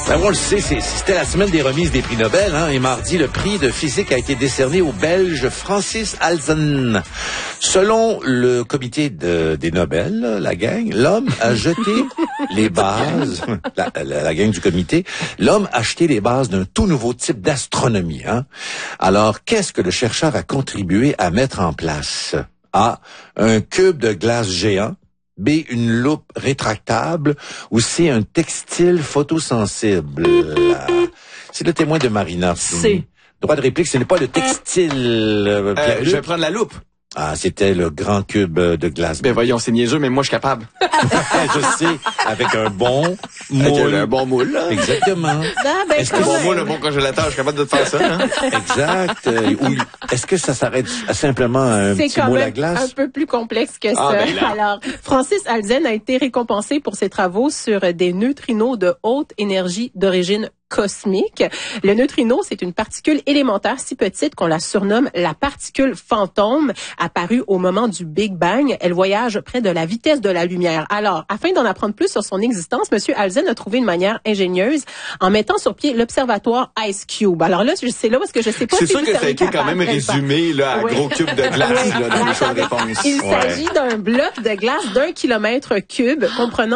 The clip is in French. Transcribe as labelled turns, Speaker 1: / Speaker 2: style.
Speaker 1: Ben, on le sait, c'était la semaine des remises des prix Nobel, hein, et mardi, le prix de physique a été décerné au Belge Francis Alzen. Selon le comité des Nobel, la gang, l'homme a jeté les bases, la gang du comité, l'homme a jeté les bases d'un tout nouveau type d'astronomie. Hein. Alors, qu'est-ce que le chercheur a contribué à mettre en place? A. Un cube de glace géant. B, une loupe rétractable, ou C, un textile photosensible. C'est le témoin de Marina.
Speaker 2: C.
Speaker 1: Droit de réplique, ce n'est pas le textile.
Speaker 3: Je vais prendre la loupe.
Speaker 1: Ah, c'était le grand cube de glace.
Speaker 3: Ben voyons, c'est niaiseux, mais moi je suis capable.
Speaker 1: Je sais, avec un bon moule.
Speaker 3: Avec un bon moule, là.
Speaker 1: Exactement.
Speaker 3: Est-ce que bon moule, un bon congélateur, je suis capable de te faire ça, hein?
Speaker 1: Exact. Est-ce que ça s'arrête à simplement un petit moule à glace?
Speaker 2: C'est quand même un peu plus complexe que ça. Alors, Francis Alzen a été récompensé pour ses travaux sur des neutrinos de haute énergie d'origine cosmique. Le neutrino, c'est une particule élémentaire si petite qu'on la surnomme la particule fantôme, apparue au moment du Big Bang. Elle voyage près de la vitesse de la lumière. Alors, afin d'en apprendre plus sur son existence, Monsieur Alzen a trouvé une manière ingénieuse en mettant sur pied l'observatoire Ice Cube. Alors là, c'est là parce que je sais pas
Speaker 3: si
Speaker 2: sûr
Speaker 3: que ça a été quand même résumé là, à gros cube de glace là, dans les choix de réponse.
Speaker 2: Il s'agit d'un bloc de glace d'1 km cube comprenant